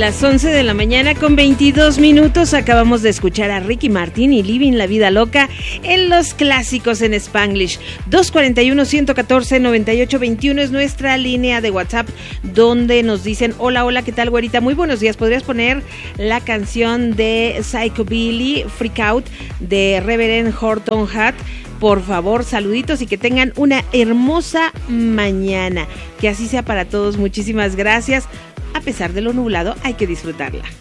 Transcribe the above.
Las 11 de la mañana con 22 minutos acabamos de escuchar a Ricky Martin y Living la Vida Loca en los clásicos en Spanglish. 241-114-9821 es nuestra línea de WhatsApp donde nos dicen: hola, hola, ¿qué tal, güerita? Muy buenos días, ¿podrías poner la canción de Psychobilly, Freak Out, de Reverend Horton Hunt? Por favor, saluditos y que tengan una hermosa mañana. Que así sea para todos. Muchísimas gracias. A pesar de lo nublado, hay que disfrutarla.